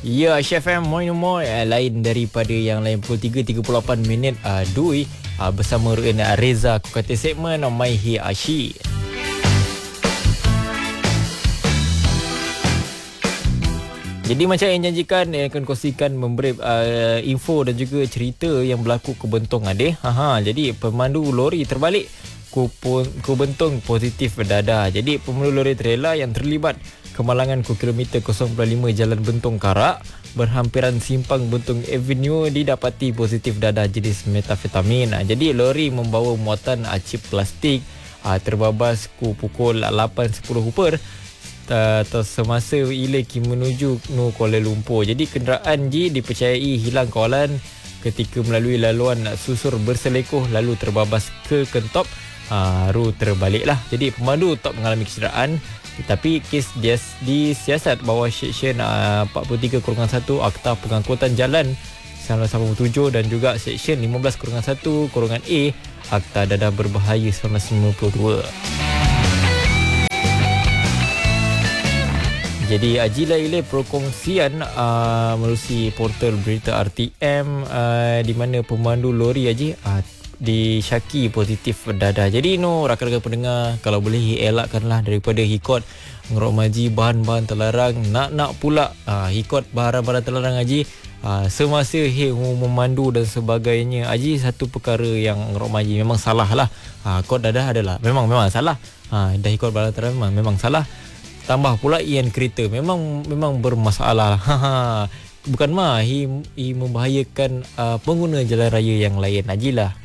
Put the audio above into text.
Ya, Chef M Moin lain daripada yang lain pukul 3.38 minit Dui bersama Reza. Aku kata segmen My Hey Ashi. Jadi macam yang janjikan, akan kongsikan memberi info dan juga cerita yang berlaku ke Bentong Adeh. Jadi pemandu lori terbalik ku Bentong positif berdadah. Jadi pemandu lori trailer yang terlibat kemalangan ku kilometer 0.5 Jalan Bentong Karak berhampiran simpang Bentong Avenue didapati positif dadah jenis metafetamin. Jadi lori membawa muatan chip plastik terbabas ku pukul 8.10 per semasa ilaki menuju Kuala Lumpur. Jadi kenderaan G dipercayai hilang kawalan ketika melalui laluan susur berselekoh lalu terbabas ke kentop. Terbaliklah. Jadi pemandu tak mengalami kecederaan, tetapi kes dia disiasat bawah Seksyen 43/1 Akta Pengangkutan Jalan 1987 dan juga Seksyen 15/1 A Akta Dadah Berbahaya 1992. Jadi Ajila perkongsian melalui portal berita RTM di mana pemandu lori disyaki positif dadah. Jadi rakan-rakan pendengar, kalau boleh elakkanlah daripada hikot ngerok maji bahan-bahan terlarang, nak pula hikot barang-barang terlarang Haji semasa memandu dan sebagainya. Haji, satu perkara yang ngerok maji memang salah lah. Kod dadah adalah memang salah. Dah hikot barang terlarang memang salah. Tambah pula ian kereta memang bermasalah. Bukan ia membahayakan pengguna jalan raya yang lain. Hajilah.